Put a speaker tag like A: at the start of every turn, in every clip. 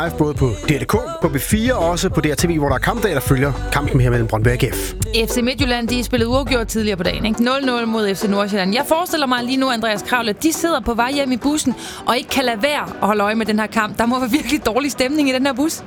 A: Live både på DR.dk, på B4 og også på DRTV, hvor der er kampdag, der følger kampen her mellem Brøndby og AGF.
B: FC Midtjylland, de spillede uafgjort tidligere på dagen, ikke? 0-0 mod FC Nordsjælland. Jeg forestiller mig lige nu, Andreas Kravle, de sidder på vej hjem i bussen og ikke kan lade være at holde øje med den her kamp. Der må være virkelig dårlig stemning i den her bus.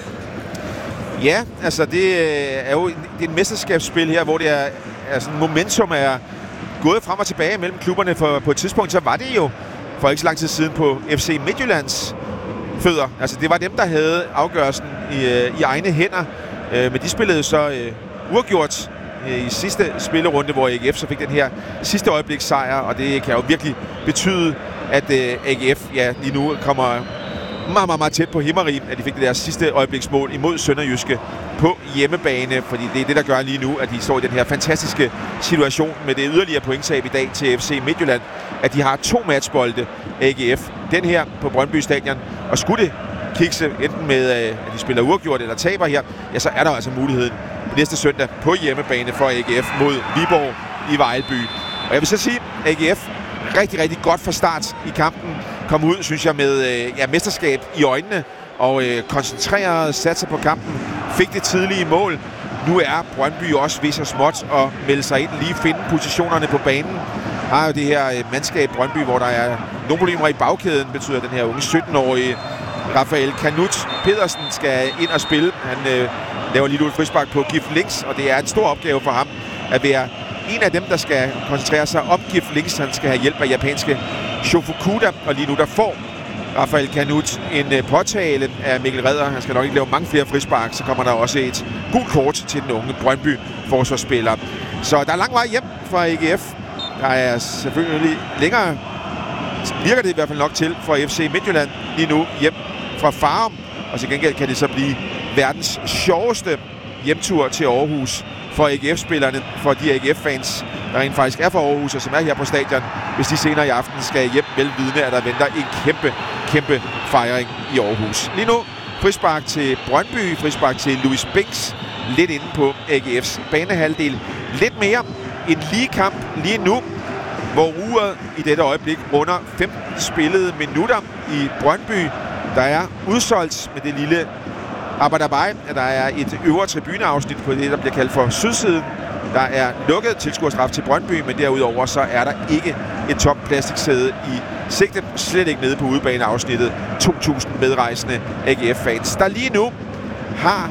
C: Ja, altså det er jo et mesterskabsspil her, hvor det er altså momentum er gået frem og tilbage mellem klubberne. For på et tidspunkt, så var det jo for ikke så lang tid siden på FC Midtjyllands fødder. Altså det var dem, der havde afgørelsen i egne hænder. Men de spillede så uafgjort i sidste spillerunde, hvor AGF så fik den her sidste øjebliks sejr. Og det kan jo virkelig betyde, at AGF lige nu kommer meget, meget, meget tæt på himmerigen, at de fik det der sidste øjebliksmål imod Sønderjyske på hjemmebane, fordi det er det, der gør lige nu, at de står i den her fantastiske situation med det yderligere pointtab i dag til FC Midtjylland, at de har 2 matchbolde AGF. Den her på Brøndby Stadion, og skulle det kikse enten med, at de spiller uafgjort eller taber her, ja, så er der altså muligheden næste søndag på hjemmebane for AGF mod Viborg i Vejlby. Og jeg vil så sige, AGF rigtig, rigtig godt fra start i kampen. Kom ud, synes jeg, med mesterskab i øjnene og koncentreret, satser på kampen. Fik det tidlige mål. Nu er Brøndby også ved så småt at melde sig ind, lige finde positionerne på banen. Har jo det her mandskab Brøndby, hvor der er nogle problemer i bagkæden, betyder den her unge 17-årige Rafael Kanut Pedersen skal ind og spille. Han laver lige nu et frispark på Gif Links, og det er en stor opgave for ham at være en af dem, der skal koncentrere sig om Gif Links. Han skal have hjælp af japanske Shofukuda, og lige nu der får Rafael Kanut en påtale af Mikkel Redder. Han skal nok ikke lave mange flere frispark, så kommer der også et gult kort til den unge Brøndby forsvarsspiller. Så der er lang vej hjem fra AGF. Der er selvfølgelig længere, virker det i hvert fald nok til, for FC Midtjylland lige nu hjem fra Farum. Og til gengæld kan det så blive verdens sjoveste hjemtur til Aarhus for AGF-spillerne, for de AGF-fans, der rent faktisk er fra Aarhus og som er her på stadion, hvis de senere i aften skal hjem velvidende, at der venter en kæmpe, kæmpe fejring i Aarhus. Lige nu frispark til Brøndby, frispark til Louis Binks, lidt inde på AGF's banehalvdel. Lidt mere en lige kamp lige nu, hvor uret i dette øjeblik under 15 spillede minutter i Brøndby. Der er udsolgt med det lille Abadabai, at der er et øvre tribuneafsnit på det, der bliver kaldt for sydsiden. Der er lukket tilskuerstraf til Brøndby, men derudover så er der ikke et tomt plastiksæde i sigte, slet ikke nede på udebaneafsnittet. 2.000 medrejsende AGF-fans, der lige nu har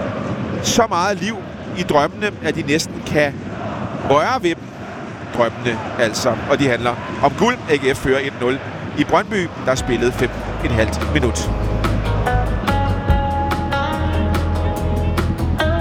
C: så meget liv i drømmene, at de næsten kan røre ved dem. Drømmene altså, og de handler om guld. AGF fører 1-0 i Brøndby, der er spillet 5,5 minut.